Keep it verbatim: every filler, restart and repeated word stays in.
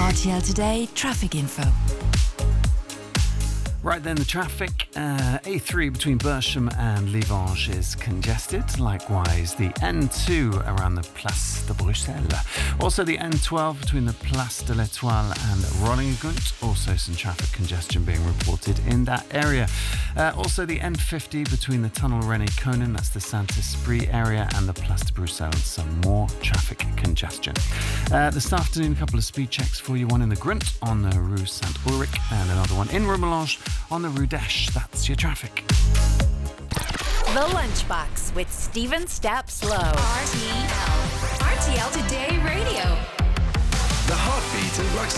R T L Today traffic info. Right then, the traffic, uh, A three between Bersham and Livange is congested. Likewise, the N two around the Place de Bruxelles. Also, the N twelve between the Place de l'Étoile and Rollingegunt. Also, some traffic congestion being reported in that area. Uh, also, the N fifty between the Tunnel René Conen, that's the Saint-Esprit area, and the Place de Bruxelles. Some more traffic congestion. Uh, this afternoon, a couple of speed checks for you. One in the Grunt on the Rue Saint-Ulrich, and another one in Rumelange on the Rue d'Esch. That's your traffic. The Lunchbox with Stephen Stapp-Slow. R T L. R T L Today Radio. The heartbeat of Wrexham.